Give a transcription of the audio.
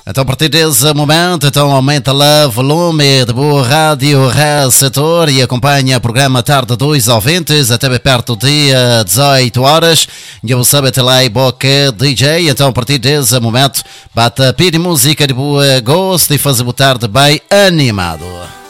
Então, a partir desse momento, então aumenta lá o volume de boa rádio Setor e acompanha o programa Tarde dos Ouvintes até bem perto de 18 horas. E eu sabe até lá e boca DJ. Então, a partir desse momento, bate a pedir música de boa gosto e fazer o tarde bem animado.